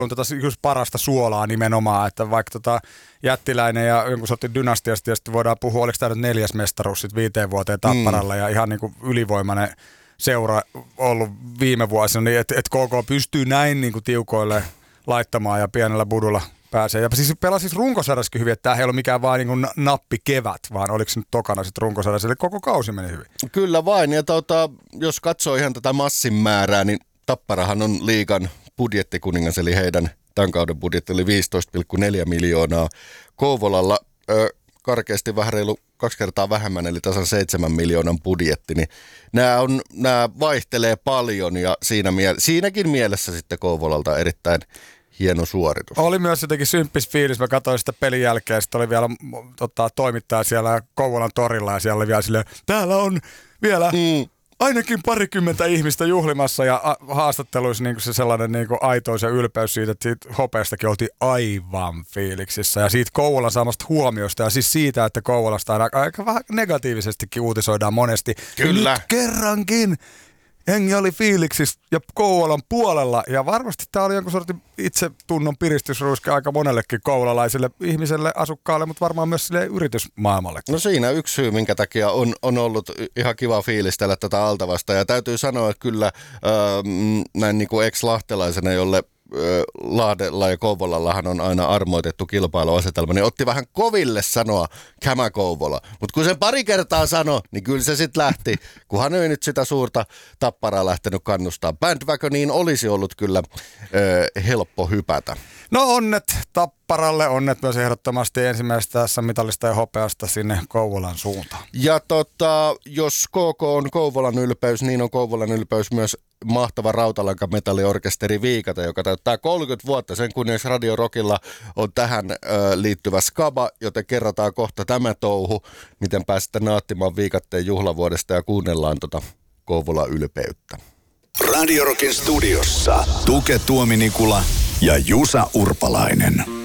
on just parasta suolaa nimenomaan, että vaikka Jättiläinen ja jonkun sortin dynastiasta, ja sitten voidaan puhua, oliko tämä nyt 4. mestaruus sitten 5 vuoteen Tapparalla, ja ihan niin kuin ylivoimainen seura ollut viime vuosina, niin että KK pystyy näin niin kuin tiukoille laittamaan ja pienellä budulla pääsee. Ja siis pelasi runkosarjassakin hyvin, että tämä ei ollut mikään vaan niin kuin nappi kevät, vaan oliko se nyt tokana sitten runkosarjassa, eli koko kausi meni hyvin. Kyllä vain, ja jos katsoo ihan tätä massin määrää, niin Tapparahan on liigan budjettikuningas, eli heidän tämän kauden budjetti oli 15,4 miljoonaa. Kouvolalla karkeasti vähän reilu 2 kertaa vähemmän, eli tasan 7 miljoonan budjetti, niin nämä vaihtelee paljon, ja siinäkin mielessä sitten Kouvolalta erittäin hieno suoritus. Oli myös jotenkin symppis fiilis. Mä katsoin sitä pelin jälkeen. Sitten oli vielä toimittaja siellä Kouvolan torilla ja siellä oli vielä silleen, täällä on vielä ainakin 20 ihmistä juhlimassa ja haastatteluissa niin se sellainen niin aitous ja ylpeys siitä, että siitä hopeastakin oltiin aivan fiiliksissä. Ja siitä Kouvolan saamasta huomiosta ja siis siitä, että Kouvolasta aika vähän negatiivisestikin uutisoidaan monesti. Kyllä. Ja nyt kerrankin hengi oli fiiliksissä ja Kouvolan puolella, ja varmasti tämä oli jonkun sortin itsetunnon piristysruiske aika monellekin kouvolalaiselle ihmiselle, asukkaalle, mutta varmaan myös sille yritysmaailmalle. No siinä yksi syy, minkä takia on ollut ihan kiva fiilistellä tätä Altavasta, ja täytyy sanoa, että kyllä näin niin kuin ex-lahtelaisena, jolle Lahdella ja Kouvolallahan on aina armoitettu kilpailuasetelma, niin otti vähän koville sanoa Kämä Kouvola. Mutta kun sen pari kertaa sanoi, niin kyllä se sitten lähti, kunhan ei nyt sitä suurta Tapparaa lähtenyt kannustaa. Bandwagon niin olisi ollut kyllä helppo hypätä. No onnet Tapparalle, onnet myös ehdottomasti ensimmäisestä tässä mitallista ja hopeasta sinne Kouvolan suuntaan. Ja jos KK on Kouvolan ylpeys, niin on Kouvolan ylpeys myös mahtava rautalankametalliorkesteri Viikata, joka täyttää 30 vuotta. Sen kunniaksi Radio Rockilla on tähän liittyvä skaba, joten kerrotaan kohta tämä touhu, miten pääsette nauttimaan Viikatteen juhlavuodesta ja kuunnellaan Kouvolan ylpeyttä. Radio Rockin studiossa Tuke Tuominikula ja Jusa Urpalainen.